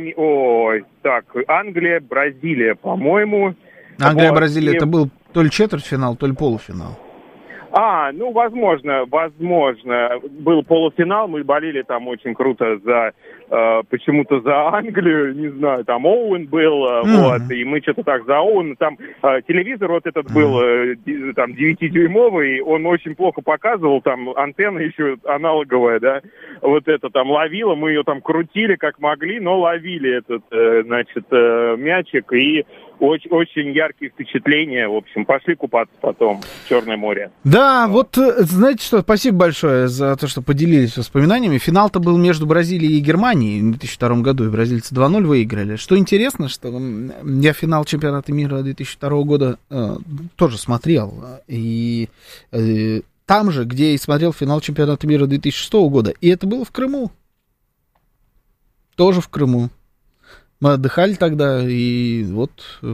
Англия, Бразилия, по-моему. Англия, Бразилия, это был то ли четвертьфинал, то ли полуфинал. Возможно. Был полуфинал, мы болели там очень круто почему-то за Англию, не знаю, там Оуэн был, вот, и мы что-то так за Оуэна, там телевизор вот этот был, там, 9-дюймовый, он очень плохо показывал, там, антенна еще аналоговая, да, вот это там ловила, мы ее там крутили как могли, но ловили этот, мячик, и очень яркие впечатления, в общем, пошли купаться потом в Черное море. Да, вот, знаете что, спасибо большое за то, что поделились воспоминаниями. Финал-то был между Бразилией и Германией в 2002 году, и бразильцы 2-0 выиграли. Что интересно, что я финал чемпионата мира 2002 года тоже смотрел, и там же, где и смотрел финал чемпионата мира 2006 года, и это было в Крыму. Тоже в Крыму. Мы отдыхали тогда, и вот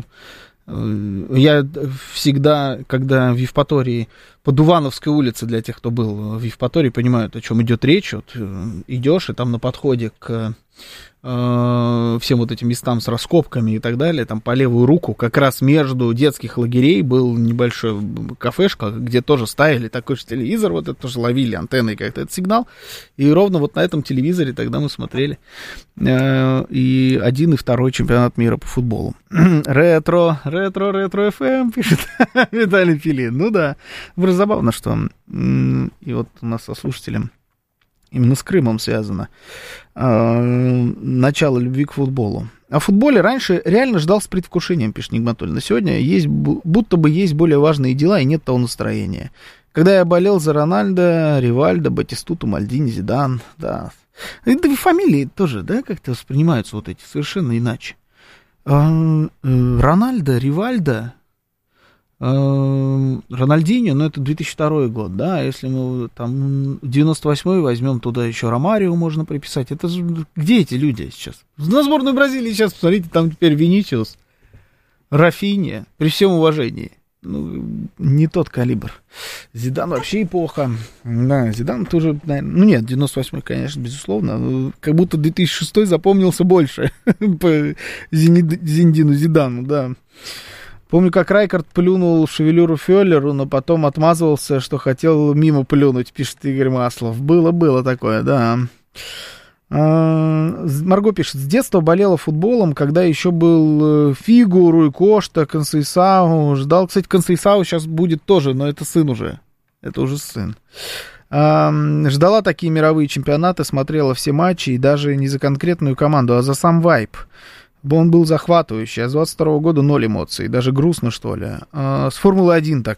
я всегда, когда в Евпатории, по Дувановской улице, для тех, кто был в Евпатории, понимают, о чем идет речь. Вот идешь, и там на подходе к всем вот этим местам с раскопками и так далее, там по левую руку, как раз между детских лагерей был небольшой кафешка, где тоже ставили такой же телевизор, вот это тоже ловили антенной как-то этот сигнал, и ровно вот на этом телевизоре тогда мы смотрели и один, и второй чемпионат мира по футболу. Ретро FM, пишет Виталий Филин. Ну да, забавно, что и вот у нас со слушателем именно с Крымом связано начало любви к футболу. О футболе раньше реально ждал с предвкушением, пишет Нигматуль. Но сегодня будто бы есть более важные дела, и нет того настроения. Когда я болел за Рональдо, Ривальдо, Батистуту, Мальдини, Зидан, да. Да и фамилии тоже, да, как-то воспринимаются вот эти совершенно иначе. Рональдо, Ривальдо, Рональдиньо, ну, это 2002 год, да, если мы там 98-й возьмем, туда еще Ромарио можно приписать. Это же, где эти люди сейчас? На сборную Бразилии сейчас, посмотрите, там теперь Винисиус, Рафинья, при всем уважении. Ну, не тот калибр. Зидан вообще эпоха. Да, Зидан тоже, наверное... Ну, нет, 98-й, конечно, безусловно. Как будто 2006-й запомнился больше по Зиндину Зидану, да. Помню, как Райкард плюнул в шевелюру Фёллеру, но потом отмазывался, что хотел мимо плюнуть, пишет Игорь Маслов. Было такое, да. Марго пишет, с детства болела футболом, когда еще был Фигу, Руй Кошта, Консейсау. Ждал, кстати, Консейсау сейчас будет тоже, но это сын уже. Это уже сын. Ждала такие мировые чемпионаты, смотрела все матчи, и даже не за конкретную команду, а за сам вайб. Он был захватывающий, а с 22 года 0 эмоций, даже грустно, что ли. С Формулы-1 так